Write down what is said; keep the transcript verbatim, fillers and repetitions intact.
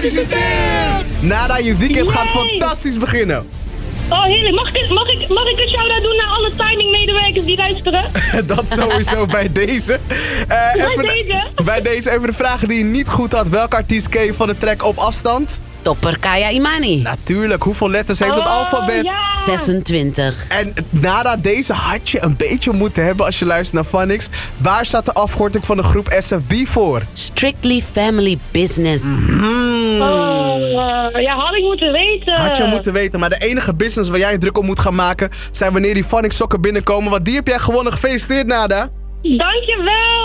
Gefeliciteerd! Nada, je weekend Yay. gaat fantastisch beginnen. Oh, heerlijk. Mag ik, mag ik, mag ik een shout-out doen naar alle timing-medewerkers die luisteren? Dat sowieso bij deze. Uh, Bij even, deze? Bij deze even de vragen die je niet goed had. Welke artiest ken je van de track Op Afstand? Topper Kaya Imani. Natuurlijk, hoeveel letters heeft het Oh, alfabet? ja. zesentwintig. En Nada, deze had je een beetje moeten hebben als je luistert naar Phonics. Waar staat de afkorting van de groep S F B voor? Strictly Family Business. Hmm. Oh, uh, ja, had ik moeten weten. Had je moeten weten, maar de enige business waar jij druk op moet gaan maken zijn wanneer die Phonics sokken binnenkomen. Want die heb jij gewonnen. Gefeliciteerd, Nada. Dankjewel.